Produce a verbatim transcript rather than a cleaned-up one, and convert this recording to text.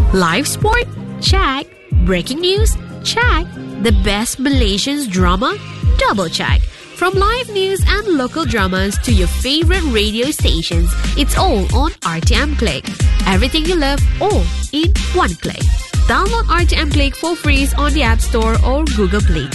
Live sport? Check. Breaking news? Check. The best Malaysian drama? Double check. From live news and local dramas to your favorite radio stations, it's all on R T M Click. Everything you love, all in one click. Download R T M Click for free on the App Store or Google Play.